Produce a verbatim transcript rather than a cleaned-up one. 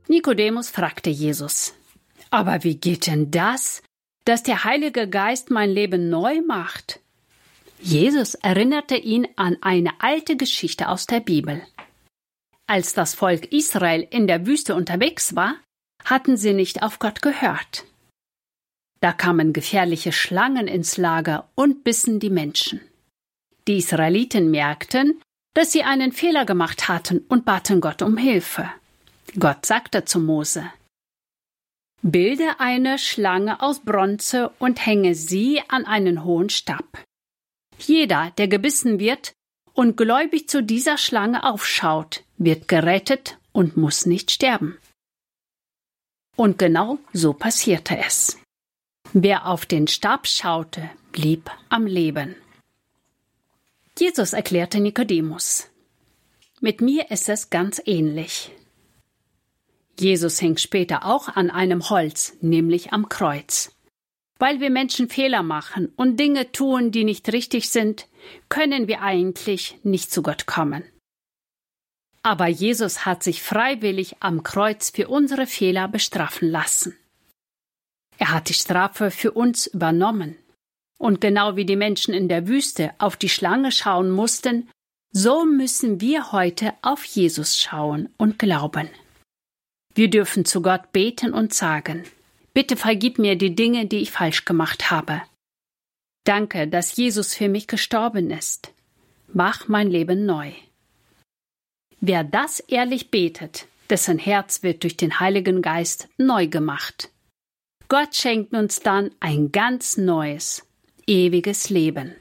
Nikodemus fragte Jesus: Aber wie geht denn das, dass der Heilige Geist mein Leben neu macht? Jesus erinnerte ihn an eine alte Geschichte aus der Bibel. Als das Volk Israel in der Wüste unterwegs war, hatten sie nicht auf Gott gehört. Da kamen gefährliche Schlangen ins Lager und bissen die Menschen. Die Israeliten merkten, dass sie einen Fehler gemacht hatten und baten Gott um Hilfe. Gott sagte zu Mose: Bilde eine Schlange aus Bronze und hänge sie an einen hohen Stab. Jeder, der gebissen wird und gläubig zu dieser Schlange aufschaut, wird gerettet und muss nicht sterben. Und genau so passierte es. Wer auf den Stab schaute, blieb am Leben. Jesus erklärte Nikodemus: Mit mir ist es ganz ähnlich. Jesus hing später auch an einem Holz, nämlich am Kreuz. Weil wir Menschen Fehler machen und Dinge tun, die nicht richtig sind, können wir eigentlich nicht zu Gott kommen. Aber Jesus hat sich freiwillig am Kreuz für unsere Fehler bestrafen lassen. Er hat die Strafe für uns übernommen. Und genau wie die Menschen in der Wüste auf die Schlange schauen mussten, so müssen wir heute auf Jesus schauen und glauben. Wir dürfen zu Gott beten und sagen: Bitte vergib mir die Dinge, die ich falsch gemacht habe. Danke, dass Jesus für mich gestorben ist. Mach mein Leben neu. Wer das ehrlich betet, dessen Herz wird durch den Heiligen Geist neu gemacht. Gott schenkt uns dann ein ganz neues, ewiges Leben.